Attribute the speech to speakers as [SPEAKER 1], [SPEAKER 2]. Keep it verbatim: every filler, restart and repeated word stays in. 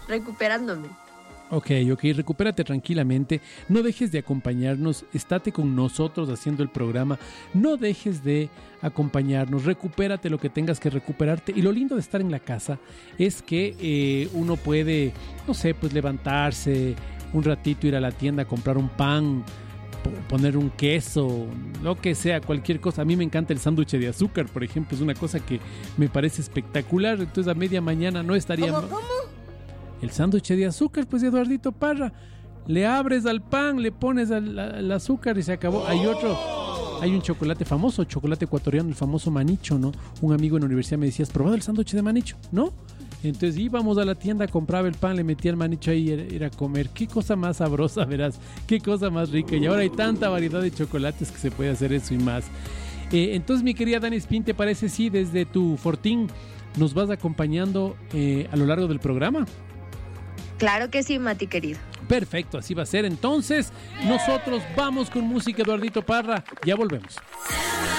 [SPEAKER 1] recuperándome.
[SPEAKER 2] Ok, ok, recupérate tranquilamente, no dejes de acompañarnos, estate con nosotros haciendo el programa, no dejes de acompañarnos, recupérate lo que tengas que recuperarte. Y lo lindo de estar en la casa es que eh, uno puede, no sé, pues levantarse un ratito, ir a la tienda a comprar un pan, poner un queso, lo que sea, cualquier cosa. A mí me encanta el sándwich de azúcar, por ejemplo, es una cosa que me parece espectacular. Entonces a media mañana no estaría...
[SPEAKER 1] ¿Cómo, cómo?
[SPEAKER 2] El sándwich de azúcar, pues, Eduardito Parra. Le abres al pan, le pones al, al azúcar y se acabó. Hay otro, hay un chocolate famoso, chocolate ecuatoriano, el famoso Manicho, ¿no? Un amigo en la universidad me decía, ¿has probado el sándwich de Manicho? ¿No? Entonces íbamos a la tienda, compraba el pan, le metía el Manicho ahí y era, era comer. Qué cosa más sabrosa, verás. Qué cosa más rica. Y ahora hay tanta variedad de chocolates que se puede hacer eso y más. Eh, entonces, mi querida Dani Spin, ¿te parece si desde tu fortín nos vas acompañando eh, a lo largo del programa?
[SPEAKER 1] Claro que sí, Mati querido.
[SPEAKER 2] Perfecto, así va a ser. Entonces, nosotros vamos con música, Eduardito Parra. Ya volvemos.